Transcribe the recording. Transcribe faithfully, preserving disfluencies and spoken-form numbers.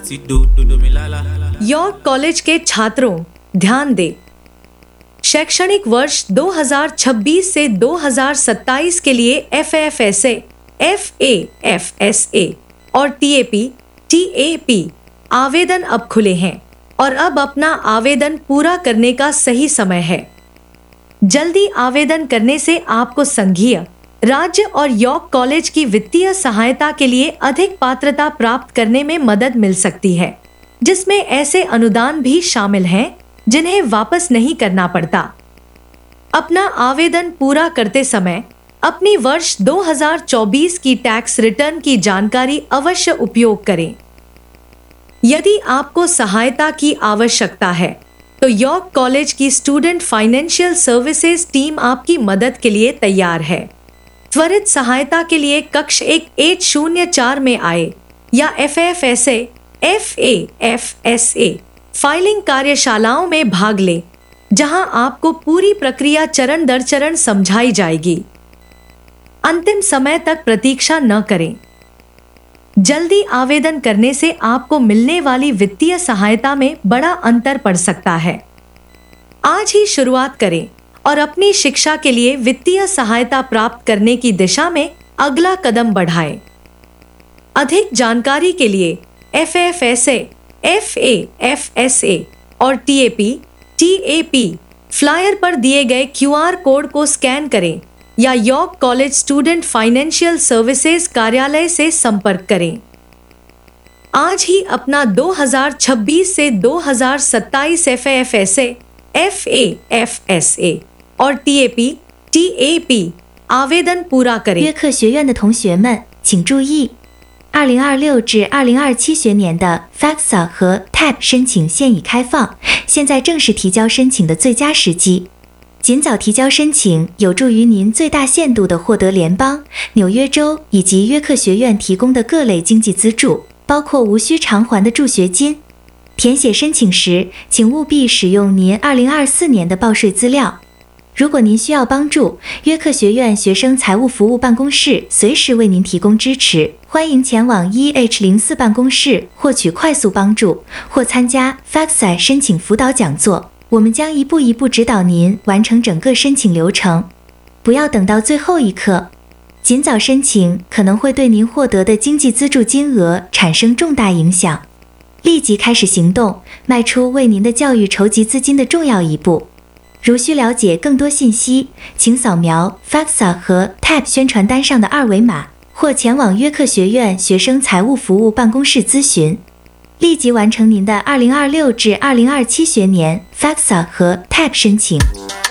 York college के छात्रों ध्यान दें। शैक्षणिक वर्ष दो हज़ार छब्बीस से दो हज़ार सत्ताईस के लिए F F S A, F A F S A और T A P, T A P आवेदन अब खुले हैं और अब अपना आवेदन पूरा करने का सही समय है। जल्दी आवेदन करने से आपको संघीय, राज्य और यॉर्क कॉलेज की वित्तीय सहायता के लिए अधिक पात्रता प्राप्त करने में मदद मिल सकती है, जिसमें ऐसे अनुदान भी शामिल हैं जिन्हें वापस नहीं करना पड़ता। अपना आवेदन पूरा करते समय अपनी वर्ष दो हज़ार चौबीस की टैक्स रिटर्न की जानकारी अवश्य उपयोग करें। यदि आपको सहायता की आवश्यकता है तो यॉर्क कॉलेज की स्टूडेंट फाइनेंशियल सर्विसेज टीम आपकी मदद के लिए तैयार है। त्वरित सहायता के लिए कक्ष एक एट शून्य चार में आए या F F S A, F A F S A filing कार्यशालाओं में भाग लें, जहां आपको पूरी प्रक्रिया चरण दर चरण समझाई जाएगी। अंतिम समय तक प्रतीक्षा न करें। जल्दी आवेदन करने से आपको मिलने वाली वित्तीय सहायता में बड़ा अंतर पड़ सकता है। आज ही शुरुआत करें और अपनी शिक्षा के लिए वित्तीय सहायता प्राप्त करने की दिशा में अगला कदम बढ़ाएं। अधिक जानकारी के लिए F F S A, F A F S A और T A P, T A P flyer पर दिए गए क्यू आर कोड को स्कैन करें या York college student financial services कार्यालय से संपर्क करें। आज ही अपना दो हज़ार छब्बीस से दो हज़ार सत्ताईस F F S A, F A F S A और T A P, T A P आवेदन पूरा करें। 约克学院的同学们请注意，二零二六至二零二七学年的 FAFSA 和 T A P 申请现已开放，现在正是提交申请的最佳时机。尽早提交申请，有助于您最大限度地获得联邦、纽约州以及约克学院提供的各类经济资助，包括无需偿还的助学金。填写申请时，请务必使用您二零二四年的报税资料。如果您需要帮助，约克学院学生财务服务办公室随时为您提供支持，欢迎前往 E H 零四办公室获取快速帮助，或参加 FAFSA 申请辅导讲座。我们将一步一步指导您完成整个申请流程，不要等到最后一刻。尽早申请可能会对您获得的经济资助金额产生重大影响。立即开始行动，迈出为您的教育筹集资金的重要一步。如需了解更多信息，请扫描 FAFSA 和 T A P 宣传单上的二维码，或前往约克学院学生财务服务办公室咨询。立即完成您的二零二六至二零二七学年 FAFSA 和 T A P 申请。